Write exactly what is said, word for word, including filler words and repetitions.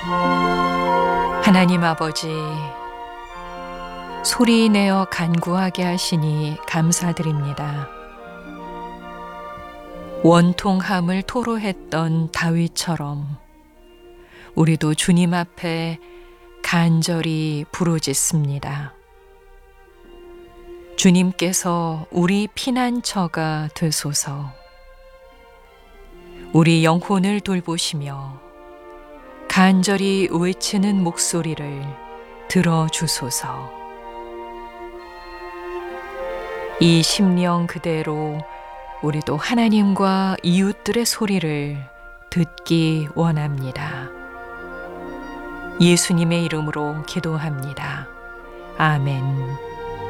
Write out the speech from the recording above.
하나님 아버지, 소리내어 간구하게 하시니 감사드립니다. 원통함을 토로했던 다윗처럼 우리도 주님 앞에 간절히 부르짖습니다. 주님께서 우리 피난처가 되소서. 우리 영혼을 돌보시며 간절히 외치는 목소리를 들어주소서. 이 심령 그대로 우리도 하나님과 이웃들의 소리를 듣기 원합니다. 예수님의 이름으로 기도합니다. 아멘.